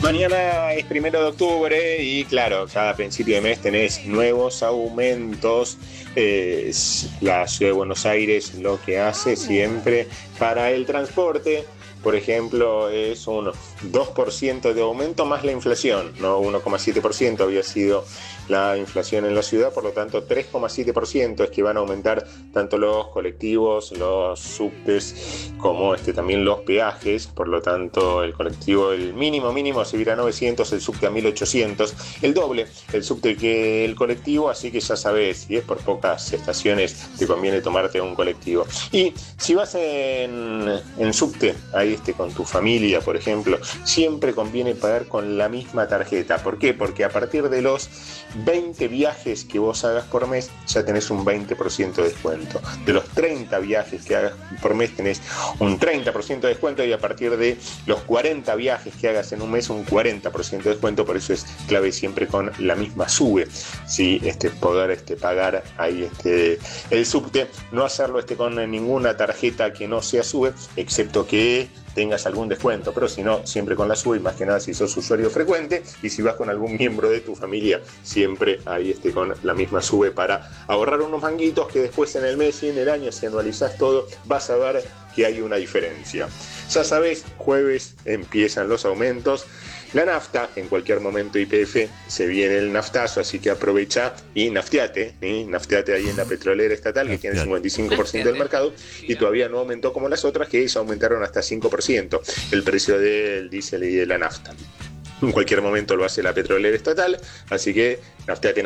Mañana es 1 de octubre y claro, cada principio de mes tenés nuevos aumentos. La ciudad de Buenos Aires lo que hace siempre para el transporte, por ejemplo, es un 2% de aumento más la inflación, no 1,7% había sido la inflación en la ciudad, por lo tanto 3,7% es que van a aumentar tanto los colectivos, los subtes, como también los peajes. Por lo tanto el colectivo, el mínimo se irá a 900, el subte a 1800, el doble el subte que el colectivo, así que ya sabes, si es por pocas estaciones te conviene tomarte un colectivo. Y si vas en subte, ahí con tu familia, por ejemplo, siempre conviene pagar con la misma tarjeta. ¿Por qué? Porque a partir de los 20 viajes que vos hagas por mes ya tenés un 20% de descuento. De los 30 viajes que hagas por mes tenés un 30% de descuento, y a partir de los 40 viajes que hagas en un mes un 40% de descuento. Por eso es clave siempre con la misma SUBE, ¿sí? Poder pagar ahí el subte, no hacerlo con ninguna tarjeta que no sea SUBE, excepto que tengas algún descuento, pero si no, siempre con la SUBE, y más que nada si sos usuario frecuente, y si vas con algún miembro de tu familia, siempre ahí con la misma SUBE para ahorrar unos manguitos que después en el mes y en el año, si anualizás todo, vas a ver que hay una diferencia. Ya sabés, jueves empiezan los aumentos. La nafta, en cualquier momento YPF se viene el naftazo, así que aprovecha y nafteate, ¿sí? Nafteate ahí en la petrolera estatal, que tiene el 55% del mercado, y todavía no aumentó como las otras, que aumentaron hasta 5% el precio del diésel y de la nafta. En cualquier momento lo hace la petrolera estatal, así que nafteate,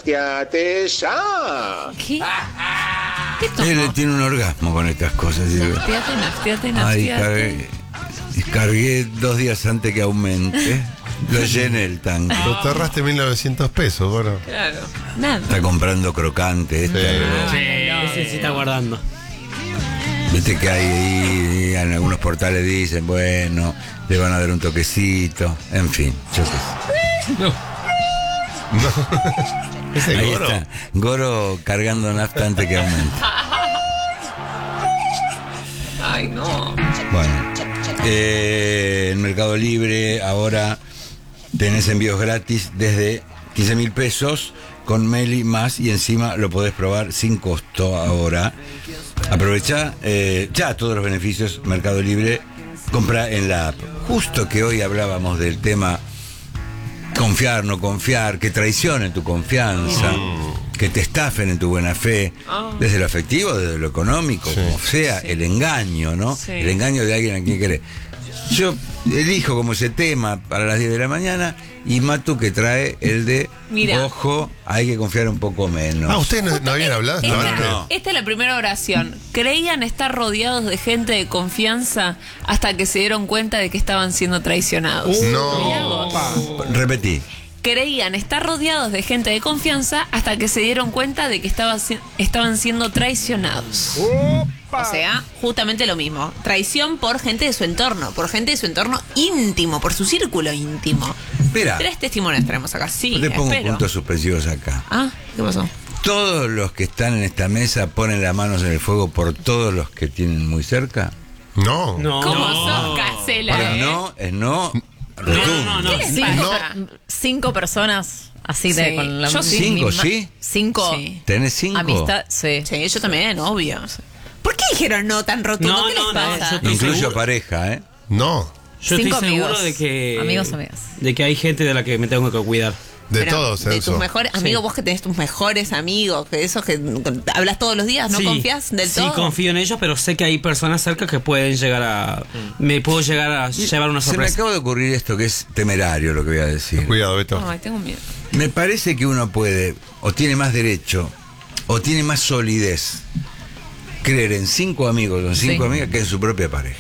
¡ya! ¿Qué? Él tiene un orgasmo con estas cosas. Nafteate. Ay, cargué 2 días antes que aumente. Lo llené el tanque. Lo ahorraste 1.900 pesos, bueno. Claro. Nada. Está comprando crocante. Ese se está guardando. Viste que hay en algunos portales dicen, bueno, le van a dar un toquecito. En fin, yo qué sé. Ese Ahí Goro. está. Goro cargando nafta antes que aumente. Ay, no. Bueno, en Mercado Libre ahora tenés envíos gratis desde 15.000 pesos con Meli más, y encima lo podés probar sin costo ahora. Aprovechá ya todos los beneficios. Mercado Libre, compra en la app. Justo que hoy hablábamos del tema confiar, no confiar, que traicionen tu confianza, que te estafen en tu buena fe, desde lo afectivo, desde lo económico, como sea, el engaño, ¿no? Sí. El engaño de alguien a quien querés. Yo elijo como ese tema para las 10 de la mañana, y Matu que trae el de, Mira. ojo, hay que confiar un poco menos. ¿Ustedes no habían hablado esto antes? Esta es la primera oración. Creían estar rodeados de gente de confianza hasta que se dieron cuenta de que estaban siendo traicionados. No. Mirá vos. Repetí. Creían estar rodeados de gente de confianza hasta que se dieron cuenta de que estaban siendo traicionados. O sea, justamente lo mismo. Traición por gente de su entorno, por gente de su entorno íntimo, por su círculo íntimo. Espera, 3 testimonios tenemos acá. Sí, te pongo espero. puntos suspensivos acá. Ah, ¿qué pasó? ¿Todos los que están en esta mesa ponen las manos en el fuego por todos los que tienen muy cerca? No. ¿Cómo sos, Casela? Es no, rotundo. ¿Qué les No. pasa? 5 personas así de Sí. con la Yo sí. ¿Cinco, misma- sí? 5 Sí. ¿Tenés 5? amistad, sí. Sí, yo también, obvio. ¿Por qué dijeron no tan rotundo? No, ¿Qué les no, pasa? yo estoy Incluyo seguro. pareja, ¿eh? No. Yo estoy 5 seguro amigos. de que. Amigos. De que hay gente de la que me tengo que cuidar. De Pero, todos de eso. tus mejores amigos, vos que tenés tus mejores amigos, que esos que hablas todos los días, ¿no Sí, confías del todo? Sí, confío en ellos, pero sé que hay personas cerca que pueden llegar a. Me puedo llegar a llevar una Se me sorpresa. acaba de ocurrir esto que es temerario lo que voy a decir. Cuidado, Beto. Ay, tengo miedo. Me parece que uno puede, o tiene más derecho, o tiene más solidez, creer en 5 amigos o en 5 Sí. amigas que en su propia pareja.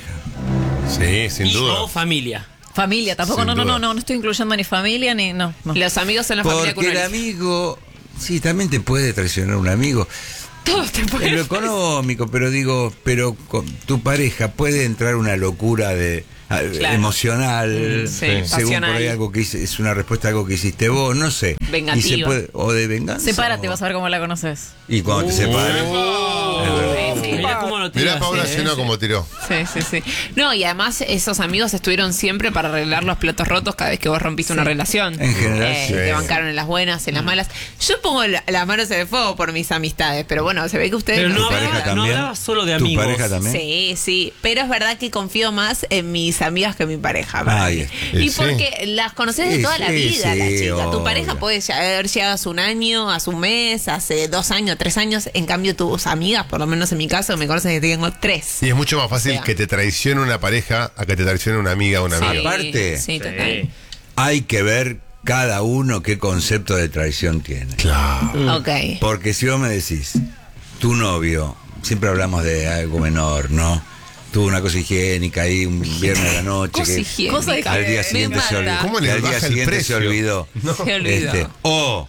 Sí, sin Y duda. o familia. Familia, tampoco, Sin no duda. estoy incluyendo ni familia ni no. Los amigos son la familia Porque que el uno elige. amigo, sí, también te puede traicionar un amigo. Todos te En pueden. lo económico, pero con tu pareja puede entrar una locura de Claro. emocional, Sí, según pasional. por ahí algo que es una respuesta a algo que hiciste vos, no sé. Vengativa. O de venganza. Sepárate, o- vas a ver cómo la conoces. Y cuando te separes. Es verdad. Mirá cómo lo tiró. Mirá Paula Sí, Llenó sí. como tiró. Sí. No, y además esos amigos estuvieron siempre para arreglar los platos rotos cada vez que vos rompiste una relación. En general, sí. Te bancaron en las buenas, en las malas. Yo pongo las manos en el fuego por mis amistades, pero bueno, se ve que ustedes... Pero no ¿Tu pareja hablaba, también? no hablaba solo de ¿Tu amigos. pareja también? Sí, pero es verdad que confío más en mis amigas que en mi pareja. Ahí está. Y Sí. porque las conoces de Sí, toda la sí, vida, la sí, chica. Tu obvio. pareja puede haber llegado hace un año, hace un mes, hace 2 años, 3 años. En cambio, tus amigas, por lo menos en mi caso, me conocen que tengo 3. Y es mucho más fácil O sea. que te traicione una pareja a que te traicione una amiga o un Sí, amigo. Aparte. Sí, total. Hay que ver cada uno qué concepto de traición tiene. Claro. Ok. Porque si vos me decís, tu novio, siempre hablamos de algo menor, ¿no? Tuvo una cosa higiénica ahí un viernes a la noche. Cosa que higiénica. Cosa higiénica. al día Me siguiente se mata. olvidó. ¿Cómo que le al día baja el siguiente precio? se olvidó. No. Se olvidó. O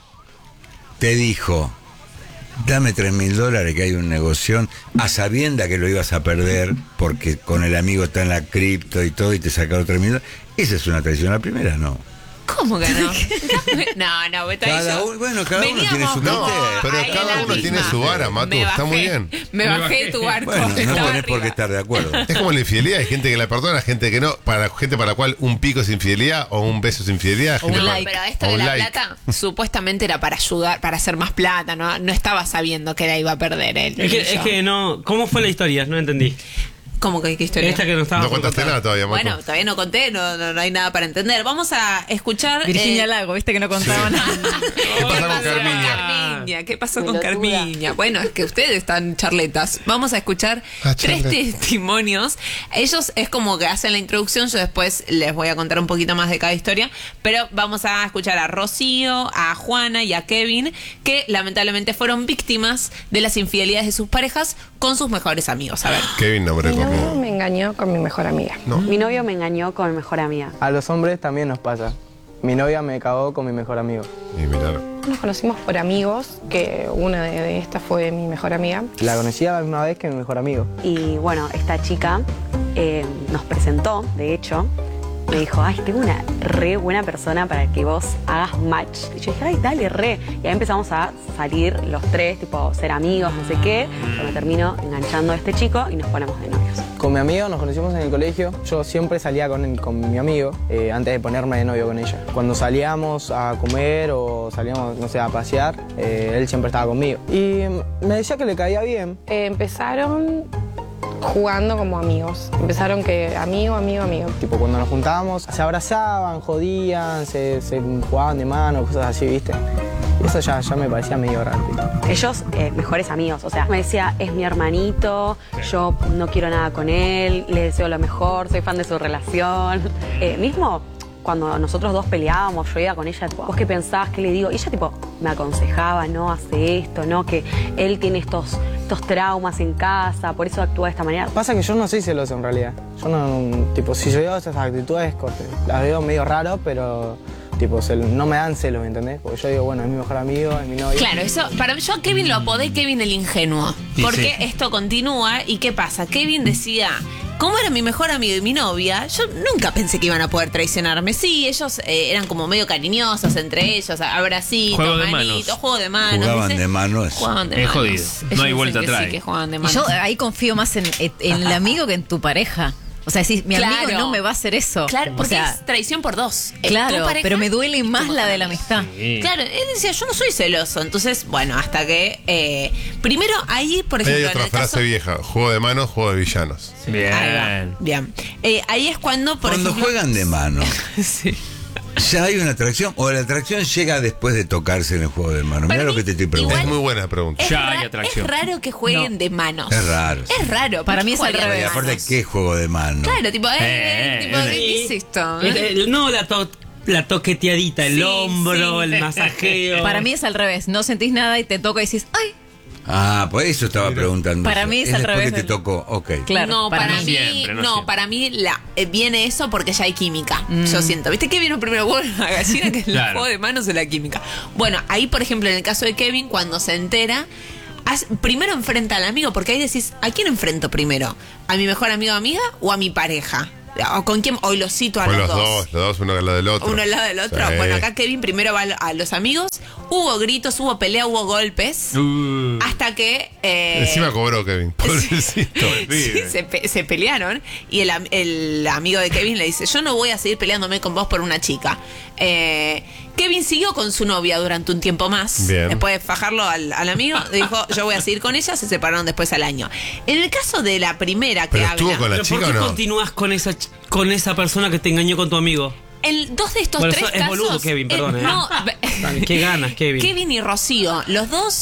te dijo, dame $3.000 que hay un negocio, a sabienda que lo ibas a perder porque con el amigo está en la cripto y todo y te sacaron $3.000. Esa es una traición. La primera no. ¿Cómo que no? No, Beto, ahí Cada yo- uno- bueno, cada uno veníamos tiene su como criterio. Pero ahí en cada la uno tiene misma. su vara, Matu, Me está muy bajé, bien. Me bajé de tu barco. Bueno, no estaba tenés por qué arriba. estar de acuerdo. Es como la infidelidad, hay gente que la perdona, gente que no. Para gente para la cual un pico es infidelidad o un beso es infidelidad. gente No, para- pero esto o de un la like. plata supuestamente era para ayudar, para hacer más plata, no estaba sabiendo que la iba a perder él. Es que no. ¿Cómo fue la historia? No entendí. ¿Cómo que qué historia? Esta que no estaba. No por contaste contar. nada todavía, Matu. Bueno, todavía no conté, no hay nada para entender. Vamos a escuchar. Virginia Lago, viste que no contaba nada. ¿Qué pasa con Carmiña? Carmiña? ¿Qué pasó con Carmiña? Bueno, es que ustedes están charletas. Vamos a escuchar Ah, 3 charlet. testimonios. Ellos es como que hacen la introducción, yo después les voy a contar un poquito más de cada historia, pero vamos a escuchar a Rocío, a Juana y a Kevin, que lamentablemente fueron víctimas de las infidelidades de sus parejas con sus mejores amigos. A ver. Kevin, nombre Mi novio conmigo. me engañó con mi mejor amiga. Mi novio me engañó con mi mejor amiga. A los hombres también nos pasa. Mi novia me cagó con mi mejor amigo. Y mirá. Nos conocimos por amigos, que una de estas fue mi mejor amiga. La conocí a la misma vez que mi mejor amigo. Y bueno, esta chica nos presentó, de hecho, me dijo, ay, tengo una re buena persona para que vos hagas match. Y yo dije, ay, dale, re. Y ahí empezamos a salir los 3, tipo, ser amigos, no sé qué. Yo me termino enganchando a este chico y nos ponemos de novios. Con mi amigo nos conocimos en el colegio. Yo siempre salía con mi amigo antes de ponerme de novio con ella. Cuando salíamos a comer o salíamos, no sé, a pasear, él siempre estaba conmigo. Y me decía que le caía bien. Empezaron jugando como amigos. Empezaron que amigo. Tipo, cuando nos juntábamos, se abrazaban, jodían, se jugaban de mano, cosas así, ¿viste? Y eso ya me parecía medio raro. Ellos, mejores amigos, o sea, me decía, es mi hermanito, yo no quiero nada con él, le deseo lo mejor, soy fan de su relación. Mismo cuando nosotros dos peleábamos, yo iba con ella, tipo, ¿vos qué pensabas? ¿Qué le digo? Y ella, tipo, me aconsejaba, no hace esto, no, que él tiene estos traumas en casa, por eso actúa de esta manera. Pasa que yo no soy celoso en realidad. Yo no, tipo, si yo veo esas actitudes, corte, las veo medio raro, pero tipo, no me dan celos, ¿me entendés? Porque yo digo, bueno, es mi mejor amigo, es mi novio. Claro, eso, para mí, yo a Kevin lo apodé Kevin el ingenuo. Y Porque sí. esto continúa y ¿qué pasa? Kevin decía, como era mi mejor amigo y mi novia, yo nunca pensé que iban a poder traicionarme. Sí, ellos eran como medio cariñosos entre ellos, abracitos, Juego de manitos, manos. juego de manos. Jugaban dice, de manos. Jugaban de Es manos. jodido. Ellos No hay dicen vuelta que atrás. Sí, que jugaban de manos. Yo ahí confío más en el amigo que en tu pareja. O sea, si mi amigo Claro. no me va a hacer eso. Claro, o porque sea, es traición por dos. Es tu claro, pareja pero me duele y tu más mejor la de la amigo. amistad. Sí. Claro, él decía, yo no soy celoso. Entonces, bueno, hasta que... primero, ahí, por Ahí ejemplo, hay en otra el frase caso... vieja, juego de manos, juego de villanos. Bien. Ahí va, bien. Ahí es cuando, por Cuando ejemplo... juegan de mano, Sí. ¿ya hay una atracción o la atracción llega después de tocarse en el juego de mano? Para Mira lo mí, que te estoy preguntando. Es muy buena pregunta. Ya hay atracción. Es raro que jueguen de manos. Es raro. Es raro. Para mí es al juegan de Y revés. aparte, manos. ¿qué juego de mano? Claro, tipo, tipo, eh. ¿qué es esto? No la toqueteadita, el Sí, hombro, sí. el masajeo. Para mí es al revés. No sentís nada y te toca y decís, ay, Ah, por eso estaba preguntando. Para mí es al después revés que te del- tocó, ok. claro. no, para mí mí, siempre, no no, siempre. para mí viene eso porque ya hay química. Yo siento. ¿Viste qué vino primero huevo la gallina que el Claro. juego de manos o la química? Bueno, ahí, por ejemplo, en el caso de Kevin, cuando se entera, primero enfrenta al amigo, porque ahí decís, ¿a quién enfrento primero? ¿A mi mejor amigo o amiga o a mi pareja? ¿O con quién? Hoy los cito a Con los los dos, uno al lado del otro. uno al lado del otro. Sí. Bueno, acá Kevin primero va a los amigos, Hubo gritos, hubo pelea, hubo golpes. Hasta que... Encima cobró Kevin. Pobrecito. Sí, se pelearon. Y el amigo de Kevin le dice: yo no voy a seguir peleándome con vos por una chica. Kevin siguió con su novia durante un tiempo más. Bien. Después de fajarlo al amigo, dijo: yo voy a seguir con ella. Se separaron después al año. En el caso de la primera que ¿Pero habla... estuvo con la ¿Pero chica por qué o no? continúas con esa persona que te engañó con tu amigo? Dos de estos Bueno, tres es casos... boludo, Kevin, perdón, no, Qué ganas, Kevin. Kevin y Rocío, los dos